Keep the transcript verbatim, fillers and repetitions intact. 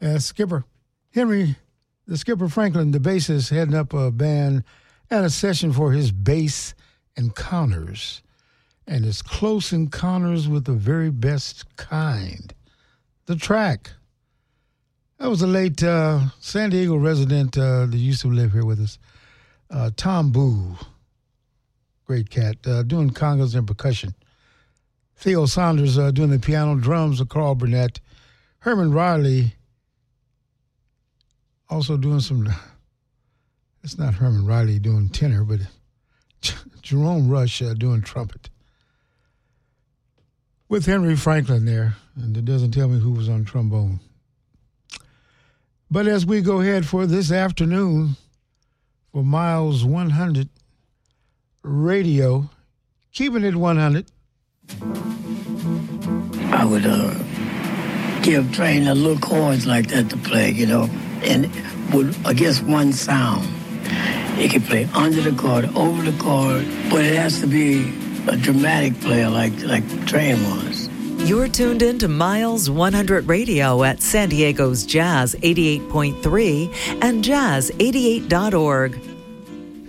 Uh, Skipper Henry, the Skipper Franklin, the bassist, heading up a band and a session for his bass encounters. And his close encounters with the very best kind. The track. That was a late uh, San Diego resident uh, that used to live here with us, uh, Tom Boo. Great cat, uh, doing congas and percussion. Theo Saunders uh, doing the piano, drums of Carl Burnett. Herman Riley also doing some, it's not Herman Riley doing tenor, but Jerome Rush uh, doing trumpet. With Henry Franklin there, and it doesn't tell me who was on trombone. But as we go ahead for this afternoon, for Miles one hundred Radio, keeping it one hundred. I would uh, give Train a little chords like that to play, you know, and with, I guess, one sound. It can play under the chord, over the chord, but it has to be a dramatic player like like Train was. You're tuned in to Miles one hundred Radio at San Diego's Jazz eighty-eight point three and jazz eighty-eight dot org.